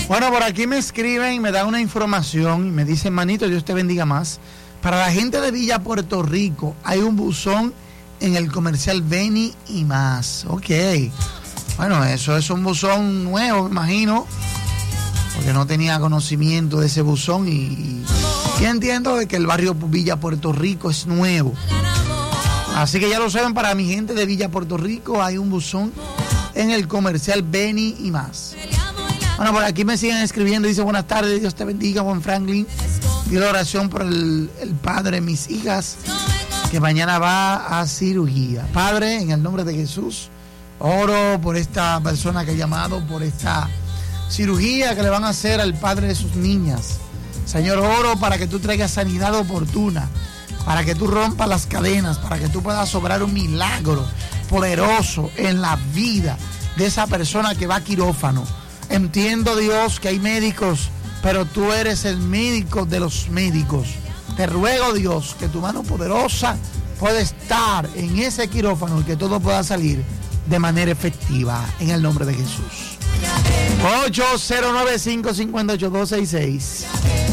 Bueno, por aquí me escriben y me dan una información y me dicen, manito, Dios te bendiga más. Para la gente de Villa Puerto Rico hay un buzón en el comercial Beni y más. Ok. Bueno, eso es un buzón nuevo, me imagino, porque no tenía conocimiento de ese buzón y entiendo de que el barrio Villa Puerto Rico es nuevo. Así que ya lo saben, para mi gente de Villa Puerto Rico hay un buzón en el comercial Beni y más. Bueno, por aquí me siguen escribiendo, dice buenas tardes, Dios te bendiga, Juan Franklin. Pido la oración por el padre de mis hijas, que mañana va a cirugía. Padre, en el nombre de Jesús, oro por esta persona que ha llamado, por esta cirugía que le van a hacer al padre de sus niñas. Señor, oro para que tú traigas sanidad oportuna, para que tú rompas las cadenas, para que tú puedas obrar un milagro poderoso en la vida de esa persona que va a quirófano. Entiendo, Dios, que hay médicos, pero tú eres el médico de los médicos. Te ruego, Dios, que tu mano poderosa pueda estar en ese quirófano y que todo pueda salir de manera efectiva, en el nombre de Jesús. 809-558-266